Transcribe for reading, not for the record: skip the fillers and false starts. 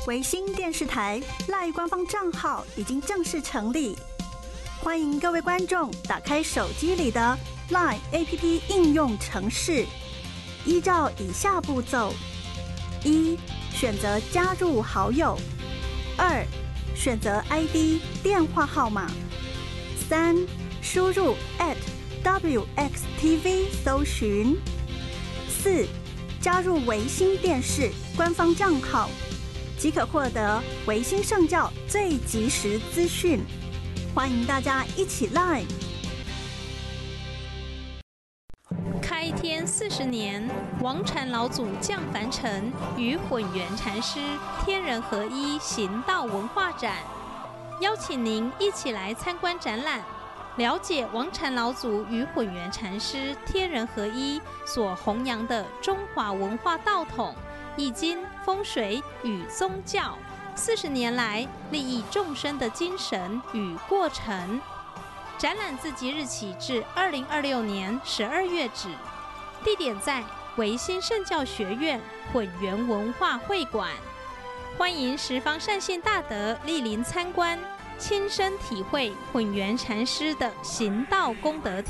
维新电视台 LINE 官方账号已经正式成立，欢迎各位观众打开手机里的 LINE APP 应用程式，依照以下步骤：1. 选择加入好友；2. 选择 ID 电话号码；3. 输入 @WXTV 搜寻；4. 加入维新电视官方账号，即可获得维新圣教最及时资讯。欢迎大家一起来！ 开天40年，王禅老祖降凡尘，与混元禅师天人合一行道文化展，邀请您一起来参观展览，了解王禅老祖与混元禅师天人合一所弘扬的中华文化道统、易经、风水与宗教40年来利益众生的精神与过程。展览自即日起至2026年12月止，地点在维新圣教学院混元文化会馆，欢迎十方善信大德莅临参观，亲身体会混元禅师的行道功德。